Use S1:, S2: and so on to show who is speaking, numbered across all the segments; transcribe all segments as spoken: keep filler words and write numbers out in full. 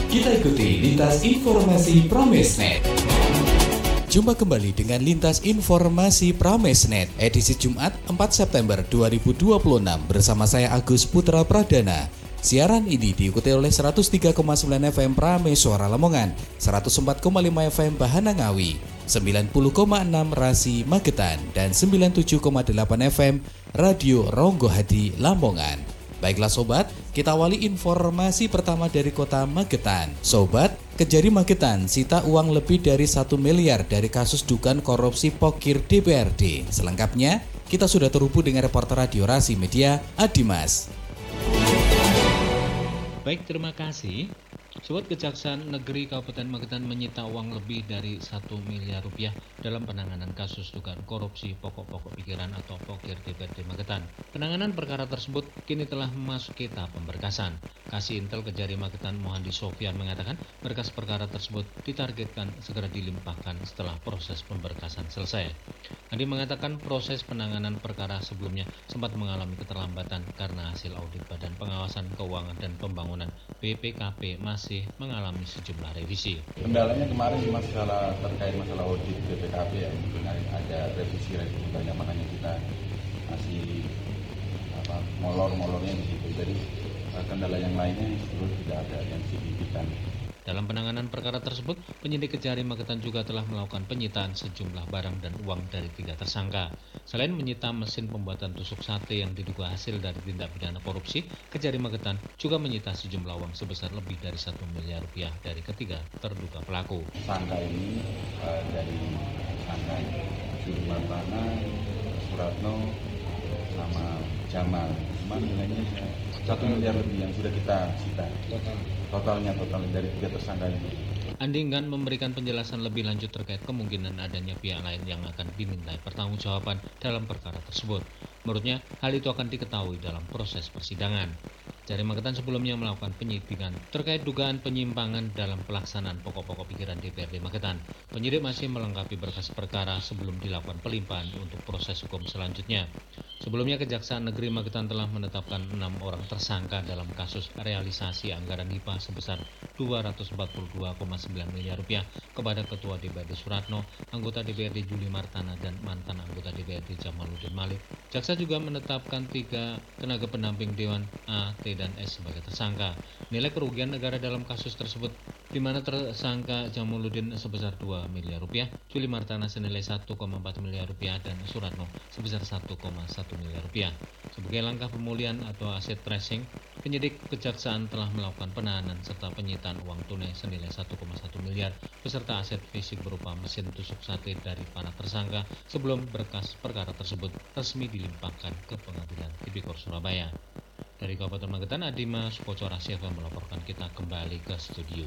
S1: Kita ikuti Lintas Informasi Pramesnet. Jumpa kembali dengan Lintas Informasi Pramesnet edisi Jumat empat September dua ribu dua puluh enam bersama saya Agus Putra Pradana. Siaran ini diikuti oleh seratus tiga koma sembilan F M Pramesuara Lamongan, seratus empat koma lima F M Bahana Ngawi, sembilan puluh koma enam Rasi Magetan, dan sembilan puluh tujuh koma delapan F M Radio Ronggo Hadi Lamongan. Baiklah sobat, kita awali informasi pertama dari kota Magetan. Sobat, Kejari Magetan sita uang lebih dari satu miliar dari kasus dugaan korupsi Pokir D P R D. Selengkapnya, kita sudah terhubung dengan reporter Radio Rasi Media, Adimas.
S2: Baik, terima kasih. Sobat, Kejaksaan Negeri Kabupaten Magetan menyita uang lebih dari satu miliar rupiah dalam penanganan kasus dugaan korupsi pokok-pokok pikiran atau Pokir D P R D Magetan. Penanganan perkara tersebut kini telah memasuki tahap pemberkasan. Kasih Intel Kejari Magetan Mohandi Sofyan mengatakan berkas perkara tersebut ditargetkan segera dilimpahkan setelah proses pemberkasan selesai. Andi mengatakan proses penanganan perkara sebelumnya sempat mengalami keterlambatan karena hasil audit Badan Pengawasan Keuangan dan Pembangunan B P K P masih mengalami sejumlah revisi.
S3: Kendalanya kemarin masalah terkait masalah audit B P K P ya, mungkin ada revisi-revisi banyak, makanya kita masih apa molor-molornya di situ. Jadi kendala yang lainnya itu tidak ada yang signifikan.
S2: Dalam penanganan perkara tersebut, penyidik Kejari Magetan juga telah melakukan penyitaan sejumlah barang dan uang dari tiga tersangka. Selain menyita mesin pembuatan tusuk sate yang diduga hasil dari tindak pidana korupsi, Kejari Magetan juga menyita sejumlah uang sebesar lebih dari satu miliar rupiah dari ketiga terduga pelaku.
S3: Tersangka ini uh, dari tersangka Julimartana, Suratno, sama Jamal. Cuma nilainya satu miliar lebih yang sudah kita sita. Total. Totalnya total dari tiga tersangka ini.
S2: Andi enggan memberikan penjelasan lebih lanjut terkait kemungkinan adanya pihak lain yang akan dimintai pertanggungjawaban dalam perkara tersebut. Menurutnya, hal itu akan diketahui dalam proses persidangan. Kejari Magetan sebelumnya melakukan penyidikan terkait dugaan penyimpangan dalam pelaksanaan pokok-pokok pikiran D P R D Magetan. Penyidik masih melengkapi berkas perkara sebelum dilakukan pelimpahan untuk proses hukum selanjutnya. Sebelumnya, Kejaksaan Negeri Magetan telah menetapkan enam orang tersangka dalam kasus realisasi anggaran H I P A sebesar dua ratus empat puluh dua koma sembilan miliar rupiah kepada Ketua D P R D Suratno, anggota D P R D Juli Martana, dan mantan anggota D P R D Jamaluddin Malik. Jaksa juga menetapkan tiga tenaga pendamping Dewan A, T, dan S sebagai tersangka. Nilai kerugian negara dalam kasus tersebut di mana tersangka Jamaluddin sebesar dua miliar rupiah, Juli Martana senilai satu koma empat miliar rupiah, dan Suratno sebesar satu koma satu miliar rupiah. Sebagai langkah pemulihan atau aset tracing, penyidik Kejaksaan telah melakukan penahanan serta penyitaan uang tunai senilai satu koma satu miliar beserta aset fisik berupa mesin tusuk sate dari para tersangka sebelum berkas perkara tersebut resmi dilimpahkan ke Pengadilan Tipikor Surabaya. Dari Kabupaten Magetan, Adimas Pocorasi akan melaporkan. Kita kembali ke studio.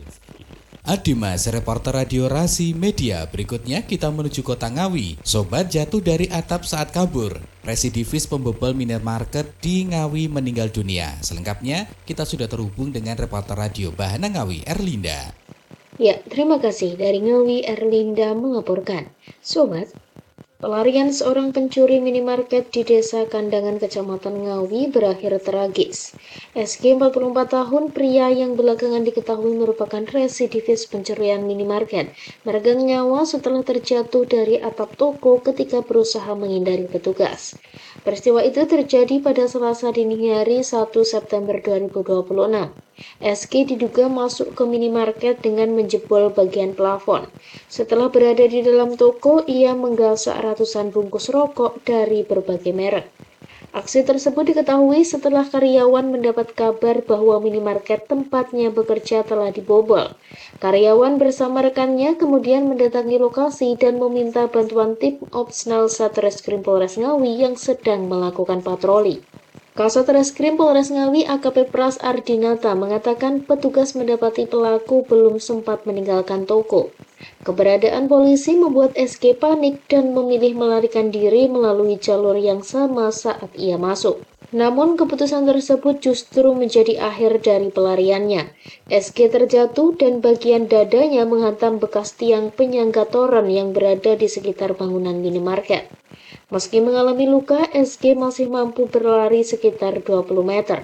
S1: Adimas, reporter Radio Rasi Media. Berikutnya kita menuju kota Ngawi. Sobat jatuh dari atap saat kabur. Residivis pembobol minimarket di Ngawi meninggal dunia. Selengkapnya kita sudah terhubung dengan reporter Radio Bahana Ngawi, Erlinda.
S4: Ya, terima kasih. Dari Ngawi, Erlinda melaporkan. Sobat, pelarian seorang pencuri minimarket di Desa Kandangan, Kecamatan Ngawi berakhir tragis. S G empat puluh empat tahun, pria yang belakangan diketahui merupakan residivis pencurian minimarket, meregang nyawa setelah terjatuh dari atap toko ketika berusaha menghindari petugas. Peristiwa itu terjadi pada Selasa dini hari satu September dua ribu dua puluh enam. S G diduga masuk ke minimarket dengan menjebol bagian plafon. Setelah berada di dalam toko, ia menggasak ratusan bungkus rokok dari berbagai merek. Aksi tersebut diketahui setelah karyawan mendapat kabar bahwa minimarket tempatnya bekerja telah dibobol. Karyawan bersama rekannya kemudian mendatangi lokasi dan meminta bantuan tim Opsnal Satreskrim Polres Ngawi yang sedang melakukan patroli. Kasat Reskrim Polres Ngawi A K P Pras Ardinata mengatakan petugas mendapati pelaku belum sempat meninggalkan toko. Keberadaan polisi membuat S G panik dan memilih melarikan diri melalui jalur yang sama saat ia masuk. Namun keputusan tersebut justru menjadi akhir dari pelariannya. S G terjatuh dan bagian dadanya menghantam bekas tiang penyangga toren yang berada di sekitar bangunan minimarket. Meski mengalami luka, S G masih mampu berlari sekitar dua puluh meter.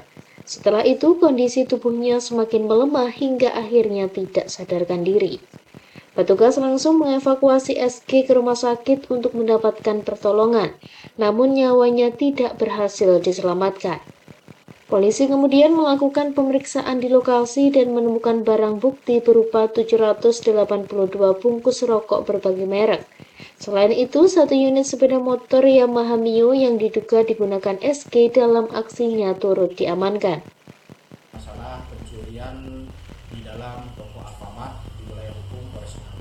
S4: Setelah itu, kondisi tubuhnya semakin melemah hingga akhirnya tidak sadarkan diri. Petugas langsung mengevakuasi S G ke rumah sakit untuk mendapatkan pertolongan, namun nyawanya tidak berhasil diselamatkan. Polisi kemudian melakukan pemeriksaan di lokasi dan menemukan barang bukti berupa tujuh ratus delapan puluh dua bungkus rokok berbagai merek. Selain itu, satu unit sepeda motor Yamaha Mio yang diduga digunakan S G dalam aksinya turut diamankan.
S5: Masalah pencurian di dalam toko Alfamart di wilayah hukum Polres Ngawi.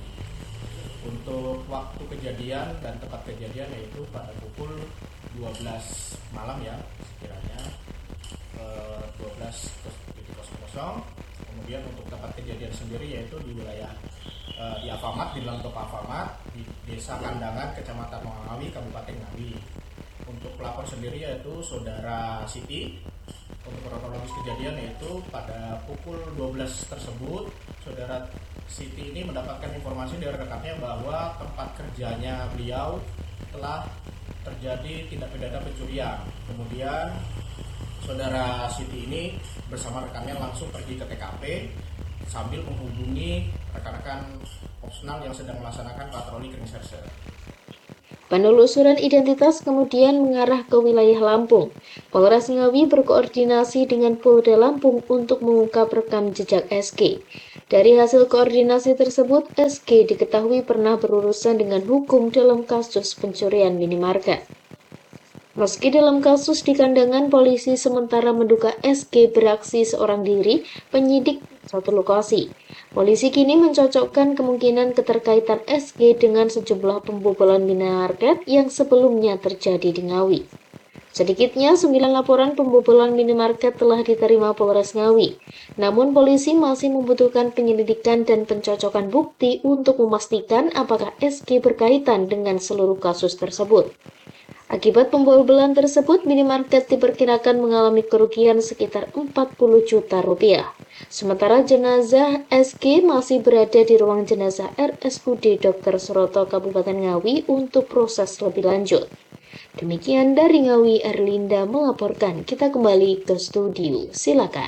S5: Untuk waktu kejadian dan tempat kejadian yaitu pada pukul dua belas malam ya, sekiranya eh, dua belas nol nol. Kemudian untuk tempat kejadian sendiri yaitu di wilayah eh, di Alfamart, di dalam toko Alfamart di Desa Kandangan, Kecamatan Ngawi, Kabupaten Ngawi. Untuk pelapor sendiri yaitu Saudara Siti. Untuk kronologis kejadian yaitu pada pukul dua belas tersebut, Saudara Siti ini mendapatkan informasi dari rekannya bahwa tempat kerjanya beliau telah terjadi tindak pidana pencurian. Kemudian Saudara Siti ini bersama rekannya langsung pergi ke T K P sambil menghubungi rekan-rekan opsional yang sedang melaksanakan patroli ke reserse.
S4: Penelusuran identitas kemudian mengarah ke wilayah Lampung. Polres Ngawi berkoordinasi dengan Polda Lampung untuk mengungkap rekam jejak S G. Dari hasil koordinasi tersebut, S G diketahui pernah berurusan dengan hukum dalam kasus pencurian minimarket. Meski dalam kasus di Kandangan, polisi sementara menduga S G beraksi seorang diri, penyidik satu lokasi. Polisi kini mencocokkan kemungkinan keterkaitan S G dengan sejumlah pembobolan minimarket yang sebelumnya terjadi di Ngawi. Sedikitnya sembilan laporan pembobolan minimarket telah diterima Polres Ngawi. Namun polisi masih membutuhkan penyelidikan dan pencocokan bukti untuk memastikan apakah S G berkaitan dengan seluruh kasus tersebut. Akibat pembobolan tersebut, minimarket diperkirakan mengalami kerugian sekitar empat puluh juta rupiah. Sementara jenazah S G masih berada di ruang jenazah R S U D Dokter Suroto Kabupaten Ngawi untuk proses lebih lanjut. Demikian dari Ngawi, Erlinda melaporkan. Kita kembali ke studio. Silakan.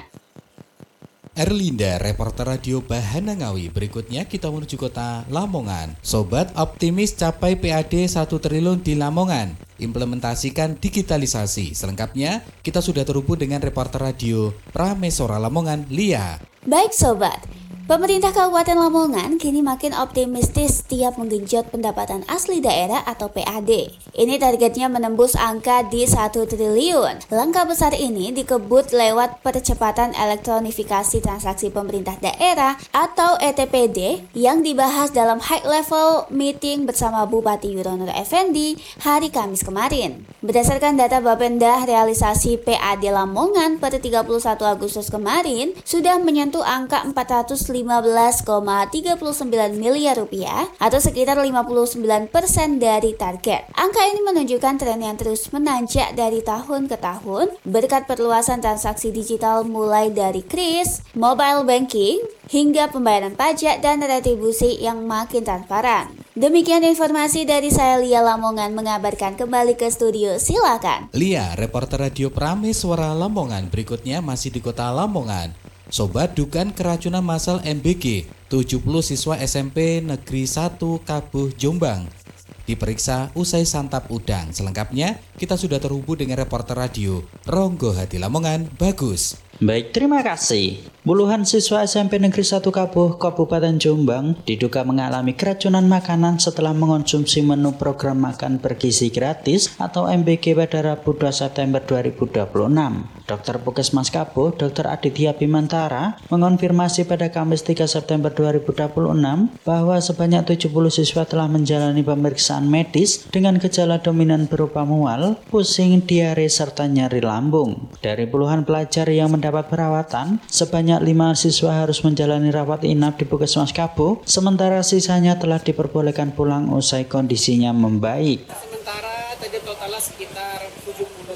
S1: Erlinda, reporter radio Bahana Ngawi. Berikutnya kita menuju kota Lamongan. Sobat optimis capai P A D satu triliun di Lamongan. Implementasikan digitalisasi. Selengkapnya, kita sudah terhubung dengan reporter radio Pramesora Lamongan, Lia.
S6: Baik sobat, pemerintah Kabupaten Lamongan kini makin optimistis setiap menggenjot pendapatan asli daerah atau P A D. Ini targetnya menembus angka di satu triliun. Langkah besar ini dikebut lewat percepatan elektronifikasi transaksi pemerintah daerah atau E T P D yang dibahas dalam high level meeting bersama Bupati Wironur Effendi hari Kamis kemarin. Berdasarkan data Bapenda realisasi P A D Lamongan pada tiga puluh satu Agustus kemarin sudah menyentuh angka empat ratus lima belas koma tiga sembilan miliar rupiah atau sekitar lima puluh sembilan persen dari target. Angka ini menunjukkan tren yang terus menanjak dari tahun ke tahun berkat perluasan transaksi digital mulai dari kris, mobile banking, hingga pembayaran pajak dan retribusi yang makin transparan. Demikian informasi dari saya, Lia Lamongan, mengabarkan. Kembali ke studio, silakan.
S1: Lia, reporter radio Prameswara Lamongan. Berikutnya masih di kota Lamongan. Sobat, dugaan keracunan massal M B G, tujuh puluh siswa S M P Negeri satu Kabuh Jombang diperiksa usai santap udang. Selengkapnya, kita sudah terhubung dengan reporter radio Ronggo Hati Lamongan, Bagus.
S7: Baik, terima kasih. Puluhan siswa S M P Negeri satu Kabuh, Kabupaten Jombang diduga mengalami keracunan makanan setelah mengonsumsi menu program makan bergizi gratis atau M B G pada Rabu dua September dua ribu dua puluh enam. Dokter Puskesmas Kabuh, Dokter Aditya Bimantara, mengonfirmasi pada Kamis tiga September dua ribu dua puluh enam bahwa sebanyak tujuh puluh siswa telah menjalani pemeriksaan medis dengan gejala dominan berupa mual, pusing, diare, serta nyeri lambung. Dari puluhan pelajar yang mendapat perawatan, sebanyak lima siswa harus menjalani rawat inap di Puskesmas Kabuh, sementara sisanya telah diperbolehkan pulang usai kondisinya membaik.
S8: Sementara tadi totalnya sekitar tujuh puluh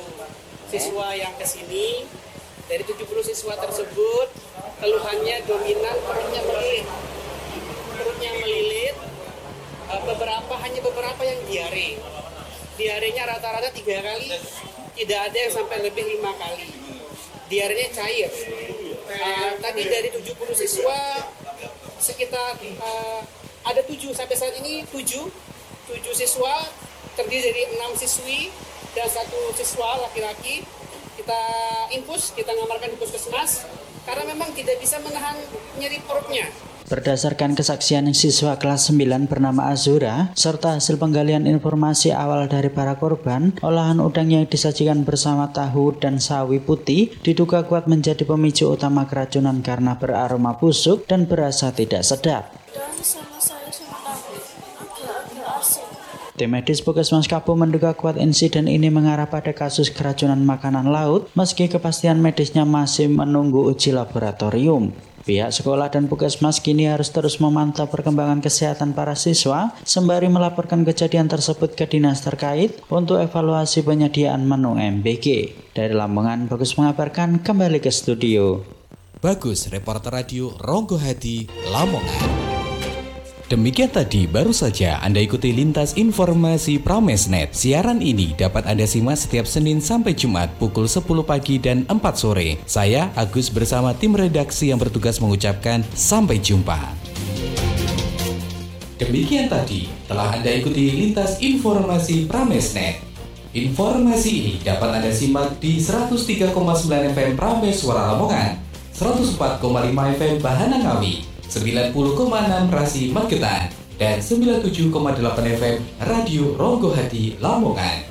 S8: siswa yang kesini. Dari tujuh puluh siswa tersebut, keluhannya dominan perutnya melilit. Perutnya melilit, beberapa hanya beberapa yang diare. Diarenya rata-rata tiga kali, tidak ada yang sampai lebih lima kali. diarenya cair. Uh, tadi dari tujuh puluh siswa sekitar uh, ada tujuh sampai saat ini tujuh tujuh siswa terdiri dari enam siswi dan satu siswa laki-laki. Kita infus, kita ngamarkan di puskesmas karena memang tidak bisa menahan nyeri perutnya.
S7: Berdasarkan kesaksian siswa kelas sembilan bernama Azura, serta hasil penggalian informasi awal dari para korban, olahan udang yang disajikan bersama tahu dan sawi putih diduga kuat menjadi pemicu utama keracunan karena beraroma busuk dan berasa tidak sedap.
S9: Dan sama saya sama tahu, agak-agak asin.
S7: Tim medis Puskesmas Kapuh menduga kuat insiden ini mengarah pada kasus keracunan makanan laut, meski kepastian medisnya masih menunggu uji laboratorium. Pihak sekolah dan Puskesmas kini harus terus memantau perkembangan kesehatan para siswa sembari melaporkan kejadian tersebut ke dinas terkait untuk evaluasi penyediaan menu M B K. Dari Lamongan, Bagus mengabarkan, kembali ke studio.
S1: Bagus, reporter radio Ronggo Hadi, Lamongan. Demikian tadi baru saja Anda ikuti Lintas Informasi Pramesnet. Siaran ini dapat Anda simak setiap Senin sampai Jumat pukul sepuluh pagi dan empat sore. Saya Agus bersama tim redaksi yang bertugas mengucapkan sampai jumpa. Demikian tadi telah Anda ikuti Lintas Informasi Pramesnet. Informasi ini dapat Anda simak di seratus tiga koma sembilan F M Prames Suara Lamongan, seratus empat koma lima F M Bahana Ngawi, sembilan puluh koma enam Rasi Magetan, dan sembilan puluh tujuh koma delapan F M Radio Ronggo Hadi Lamongan.